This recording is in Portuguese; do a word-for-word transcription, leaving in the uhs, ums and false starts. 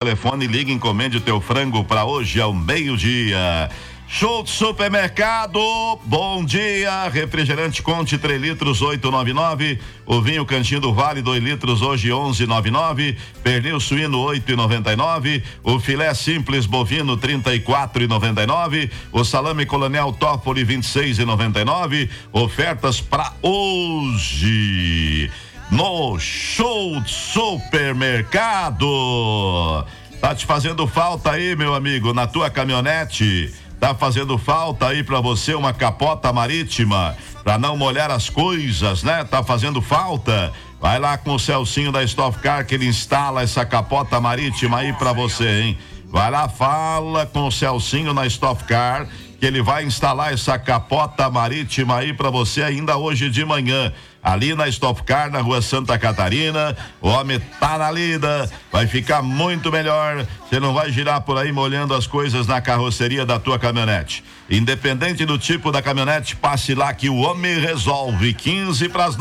telefone, liga e encomende o teu frango para hoje ao meio-dia. Show de Supermercado, bom dia, refrigerante Conte três litros, oito e noventa e nove, o vinho Cantinho do Vale dois litros, hoje onze e noventa e nove, pernil suíno oito e noventa e nove, o filé simples bovino trinta e quatro e noventa e nove, o salame Coronel Toffoli vinte e seis e noventa e nove, ofertas para hoje no Show de Supermercado. Tá te fazendo falta aí, meu amigo, na tua caminhonete? Tá fazendo falta aí pra você uma capota marítima pra não molhar as coisas, né? Tá fazendo falta? Vai lá com o Celcinho da Stock Car que ele instala essa capota marítima aí pra você, hein? Vai lá, fala com o Celcinho na Stock Car que ele vai instalar essa capota marítima aí pra você ainda hoje de manhã. Ali na Stock Car, na rua Santa Catarina, o homem tá na lida, vai ficar muito melhor, você não vai girar por aí molhando as coisas na carroceria da tua caminhonete. Independente do tipo da caminhonete, passe lá que o homem resolve. quinze para as